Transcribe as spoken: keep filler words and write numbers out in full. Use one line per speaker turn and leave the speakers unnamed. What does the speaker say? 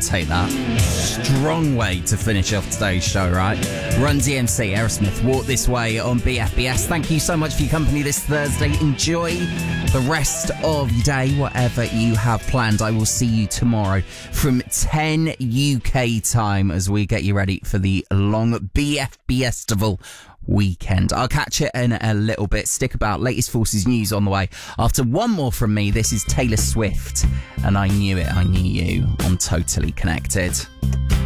take that. Strong way to finish off today's show, right? Run D M C, Aerosmith, Walk This Way on B F B S. Thank you so much for your company this Thursday. Enjoy the rest of your day, whatever you have planned. I will see you tomorrow from ten U K time as we get you ready for the long B F B Festival weekend. I'll catch it in a little bit. Stick about. Latest Forces news on the way. After one more from me, this is Taylor Swift, and I Knew It, I Knew You on Totally Connected.